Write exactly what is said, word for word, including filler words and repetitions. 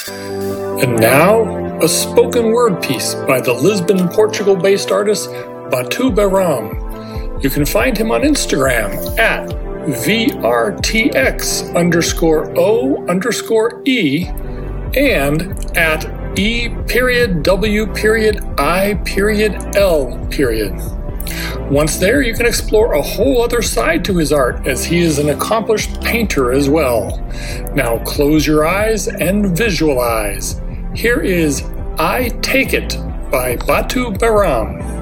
And now, a spoken word piece by the Lisbon, Portugal-based artist Batu Baram. You can find him on Instagram at V R T X underscore O underscore E and at E period W period I period L period. Once there, you can explore a whole other side to his art, as he is an accomplished painter as well. Now close your eyes and visualize. Here is I Take It by Batu Baram.